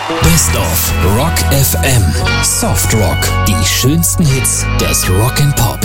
Best of Rock FM. Soft Rock. Die schönsten Hits des Rock and Pop.